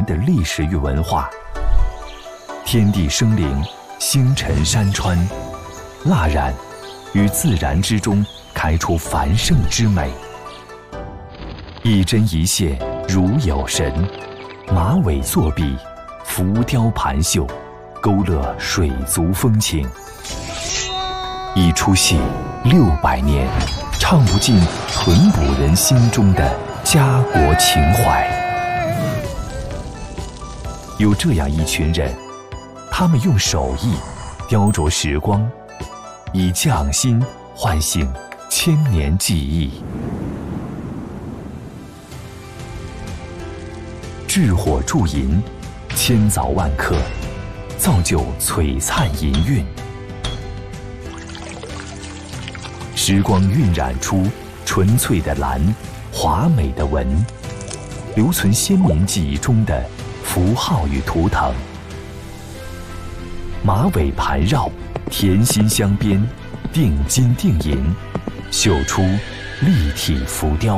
年的历史与文化。天地生灵，星辰山川，蜡染于自然之中开出繁盛之美。一针一线如有神，马尾作笔，浮雕盘绣，勾勒水族风情。一出戏600年，唱不尽淳朴人心中的家国情怀。有这样一群人，他们用手艺雕琢时光，以匠心唤醒千年记忆。炙火铸银，千凿万刻，造就璀璨银韵。时光晕染出纯粹的蓝，华美的纹，留存先民记忆中的符号与图腾。马尾盘绕，甜心镶边，定金定银，绣出立体浮雕。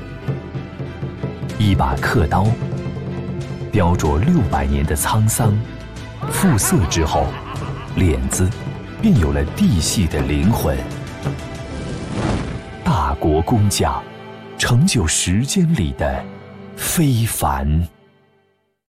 一把刻刀，雕琢600年的沧桑，复色之后，脸子便有了地细的灵魂。大国工匠，成就时间里的非凡。